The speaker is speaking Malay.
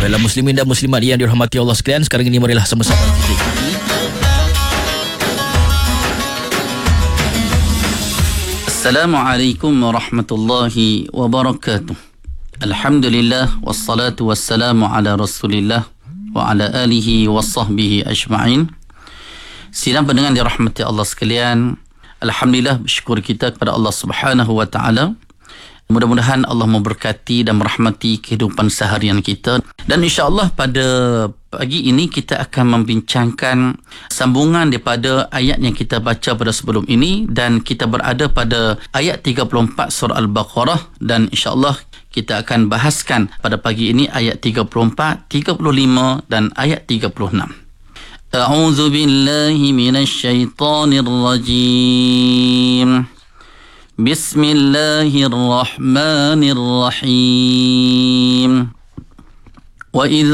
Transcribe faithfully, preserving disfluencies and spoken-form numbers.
Baiklah muslimin dan muslimat yang dirahmati Allah sekalian, sekarang ini marilah sama-sama kita Assalamualaikum warahmatullahi wabarakatuh. Alhamdulillah wassalatu wassalamu ala Rasulillah wa ala alihi wa sahbihi ajma'in. Sidang pendengar dirahmati Allah sekalian, alhamdulillah bersyukur kita kepada Allah Subhanahu wa taala. Mudah-mudahan Allah memberkati dan merahmati kehidupan seharian kita. Dan insya-Allah pada pagi ini kita akan membincangkan sambungan daripada ayat yang kita baca pada sebelum ini, dan kita berada pada ayat tiga puluh empat surah Al-Baqarah, dan insya-Allah kita akan bahaskan pada pagi ini ayat tiga puluh empat, tiga puluh lima dan ayat tiga puluh enam. A'udzu billahi minasy syaithanir rajim. Bismillahirrahmanirrahim. Wa idh